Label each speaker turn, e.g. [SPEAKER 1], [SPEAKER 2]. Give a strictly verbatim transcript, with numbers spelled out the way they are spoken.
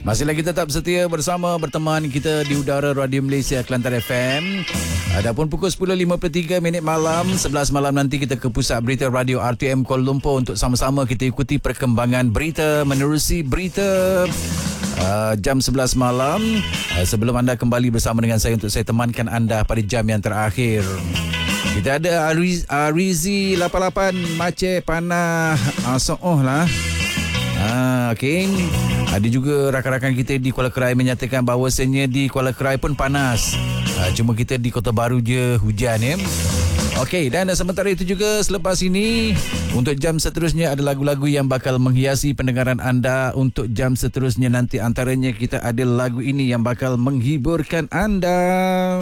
[SPEAKER 1] Masih lagi tetap setia bersama berteman kita di udara Radio Malaysia Kelantan F M. Adapun pukul sepuluh lima puluh tiga minit malam, sebelas malam nanti kita ke Pusat Berita Radio R T M Kuala Lumpur untuk sama-sama kita ikuti perkembangan berita menerusi berita uh, jam sebelas malam. Uh, sebelum anda kembali bersama dengan saya untuk saya temankan anda pada jam yang terakhir. Kita ada Ariz, Arizi lapan lapan Maceh Panah Asoh lah. Ah, okey. Ada juga rakan-rakan kita di Kuala Krai menyatakan bahawasanya di Kuala Krai pun panas. Ah, cuma kita di Kota Baru je hujan ya. Okey, dan sementara itu juga selepas ini untuk jam seterusnya ada lagu-lagu yang bakal menghiasi pendengaran anda. Untuk jam seterusnya nanti antaranya kita ada lagu ini yang bakal menghiburkan anda.